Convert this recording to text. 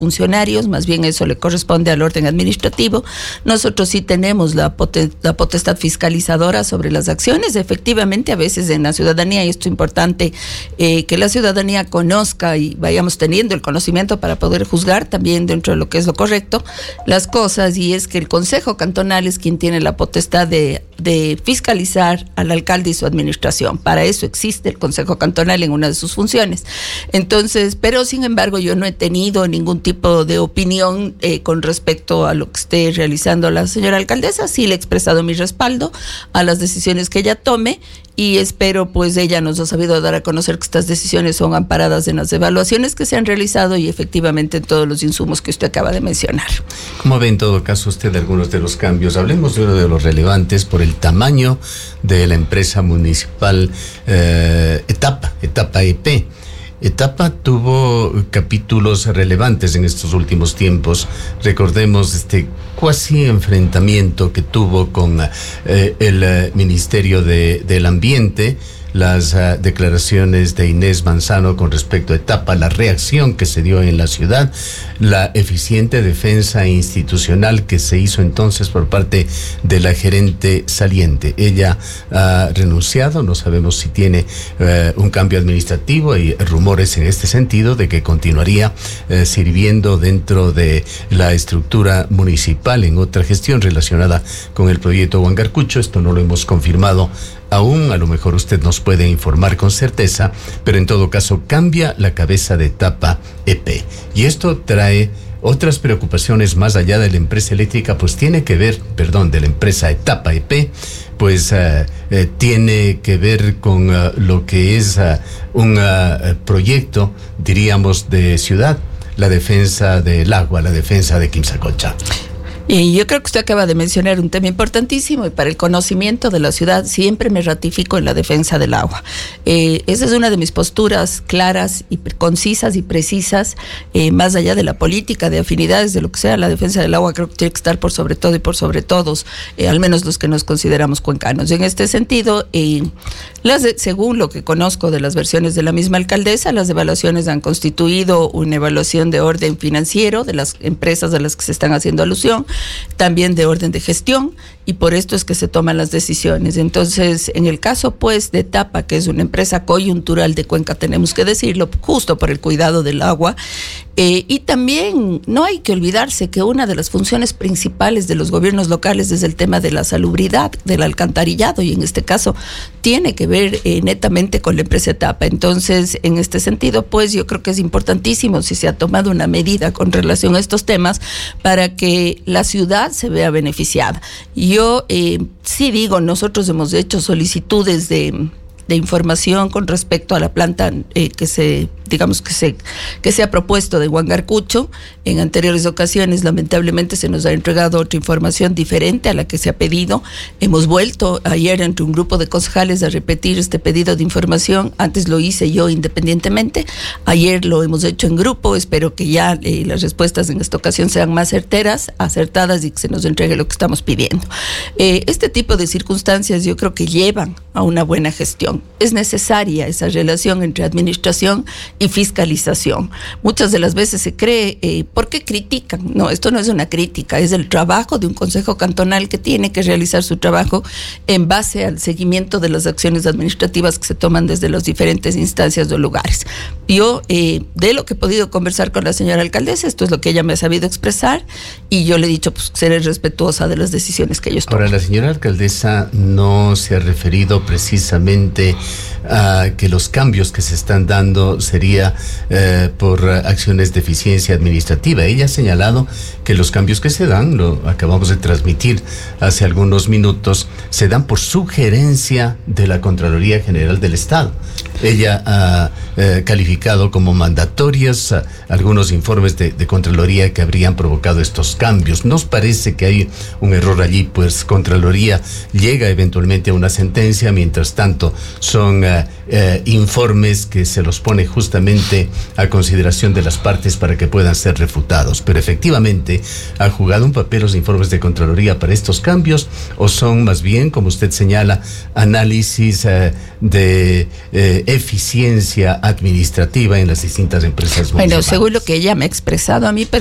funcionarios, más bien eso le corresponde al orden administrativo. Nosotros sí tenemos la potestad fiscalizadora sobre las acciones. Efectivamente, a veces en la ciudadanía, y esto es importante, que la ciudadanía conozca y vayamos teniendo el conocimiento para poder juzgar también dentro de lo que es lo correcto las cosas, y es que el Consejo Cantonal es quien tiene la potestad de fiscalizar al alcalde y su administración. Para eso existe el Consejo Cantonal en una de sus funciones. Entonces, pero sin embargo yo no he tenido ningún tipo de opinión con respecto a lo que esté realizando la señora alcaldesa. Sí le he expresado mi respaldo a las decisiones que ella tome, y espero pues ella nos ha sabido dar a conocer que estas decisiones son amparadas en las evaluaciones que se han realizado y efectivamente en todos los insumos que usted acaba de mencionar. ¿Cómo ve en todo caso usted algunos de los cambios? Hablemos de uno de los relevantes por el tamaño de la empresa municipal Etapa EP. Etapa tuvo capítulos relevantes en estos últimos tiempos. Recordemos este cuasi enfrentamiento que tuvo con el Ministerio del Ambiente, las declaraciones de Inés Manzano con respecto a Etapa, la reacción que se dio en la ciudad, la eficiente defensa institucional que se hizo entonces por parte de la gerente saliente. Ella ha renunciado, no sabemos si tiene un cambio administrativo, y rumores en este sentido de que continuaría sirviendo dentro de la estructura municipal en otra gestión relacionada con el proyecto Huangarcucho. Esto no lo hemos confirmado aún, a lo mejor usted nos puede informar con certeza, pero en todo caso cambia la cabeza de Etapa EP. Y esto trae otras preocupaciones más allá de la empresa eléctrica, pues tiene que ver, de la empresa Etapa EP, pues tiene que ver con lo que es un proyecto, diríamos, de ciudad, la defensa del agua, la defensa de Quimsacocha. Y yo creo que usted acaba de mencionar un tema importantísimo, y para el conocimiento de la ciudad siempre me ratifico en la defensa del agua. Esa es una de mis posturas claras y concisas y precisas, más allá de la política, de afinidades, de lo que sea. La defensa del agua creo que tiene que estar por sobre todo y por sobre todos, al menos los que nos consideramos cuencanos. En este sentido, según lo que conozco de las versiones de la misma alcaldesa, las evaluaciones han constituido una evaluación de orden financiero de las empresas a las que se están haciendo alusión, también de orden de gestión, y por esto es que se toman las decisiones. Entonces, en el caso pues de Etapa, que es una empresa coyuntural de Cuenca, tenemos que decirlo, justo por el cuidado del agua, y también no hay que olvidarse que una de las funciones principales de los gobiernos locales es el tema de la salubridad, del alcantarillado, y en este caso tiene que ver netamente con la empresa Etapa. Entonces, en este sentido, pues yo creo que es importantísimo si se ha tomado una medida con relación a estos temas para que la ciudad se vea beneficiada. Yo sí digo, nosotros hemos hecho solicitudes de información con respecto a la planta que se ha propuesto de Huangarcucho. En anteriores ocasiones, lamentablemente, se nos ha entregado otra información diferente a la que se ha pedido. Hemos vuelto ayer entre un grupo de concejales a repetir este pedido de información. Antes lo hice yo independientemente. Ayer lo hemos hecho en grupo. Espero que ya las respuestas en esta ocasión sean más acertadas, y que se nos entregue lo que estamos pidiendo. Este tipo de circunstancias yo creo que llevan a una buena gestión. Es necesaria esa relación entre administración y fiscalización. Muchas de las veces se cree, ¿por qué critican? No, esto no es una crítica, es el trabajo de un consejo cantonal que tiene que realizar su trabajo en base al seguimiento de las acciones administrativas que se toman desde las diferentes instancias o lugares. Yo, de lo que he podido conversar con la señora alcaldesa, esto es lo que ella me ha sabido expresar, y yo le he dicho, pues, seré respetuosa de las decisiones que ellos toman. Ahora, la señora alcaldesa no se ha referido precisamente a que los cambios que se están dando sería por acciones de eficiencia administrativa. Ella ha señalado que los cambios que se dan, lo acabamos de transmitir hace algunos minutos, se dan por sugerencia de la Contraloría General del Estado. Ella ha calificado como mandatorias algunos informes de Contraloría que habrían provocado estos cambios. ¿Nos parece que hay un error allí? Pues Contraloría llega eventualmente a una sentencia, mientras tanto son informes que se los pone justamente a consideración de las partes para que puedan ser refutados. Pero efectivamente, ¿han jugado un papel los informes de Contraloría para estos cambios, o son más bien también, como usted señala, análisis de eficiencia administrativa en las distintas empresas municipales. Bueno, según lo que ella me ha expresado a mí,